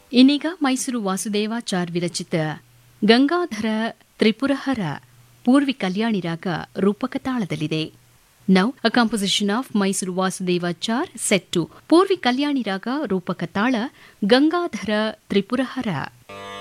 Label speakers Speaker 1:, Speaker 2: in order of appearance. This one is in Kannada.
Speaker 1: ಇನ್ನೀಗ ಮೈಸೂರು ವಾಸುದೇವಾಚಾರ್ ವಿರಚಿತ ಗಂಗಾಧರ ತ್ರಿಪುರಹರ ಪೂರ್ವಿ ಕಲ್ಯಾಣಿ ರಾಗ ರೂಪಕ ತಾಳದಲ್ಲಿದೆ. Now, a composition of Mysuru Vasudevachar set to Purvi Kalyani Raga Rupaka Tala Gangadhara Tripurahara.